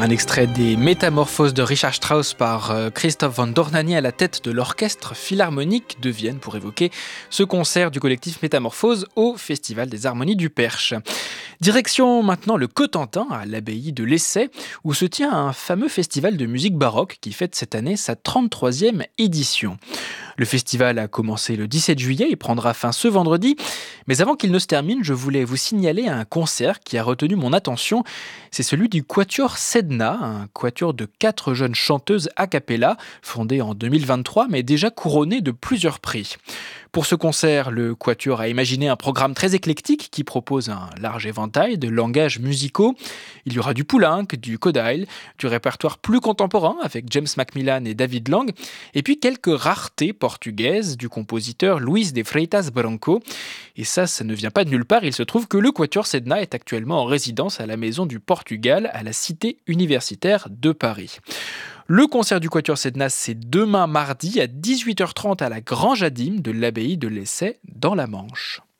Un extrait des Métamorphoses de Richard Strauss par Christoph von Dohnanyi à la tête de l'Orchestre Philharmonique de Vienne pour évoquer ce concert du collectif Métamorphoses au Festival des Harmonies du Perche. Direction maintenant le Cotentin, à l'abbaye de l'Essai, où se tient un fameux festival de musique baroque qui fête cette année sa 33e édition. Le festival a commencé le 17 juillet et prendra fin ce vendredi. Mais avant qu'il ne se termine, je voulais vous signaler un concert qui a retenu mon attention. C'est celui du Quatuor Sedna, un quatuor de 4 jeunes chanteuses a cappella, fondé en 2023 mais déjà couronné de plusieurs prix. Pour ce concert, le Quatuor a imaginé un programme très éclectique qui propose un large éventail de langages musicaux. Il y aura du Poulenc, du Kodail, du répertoire plus contemporain avec James Macmillan et David Lang, et puis quelques raretés portugaises du compositeur Luís de Freitas Branco. Et ça ne vient pas de nulle part, il se trouve que le Quatuor Sedna est actuellement en résidence à la Maison du Portugal, à la Cité universitaire de Paris. Le concert du Quatuor Sedna, c'est demain mardi à 18h30 à la Grange Adim de l'abbaye de l'Essai dans la Manche.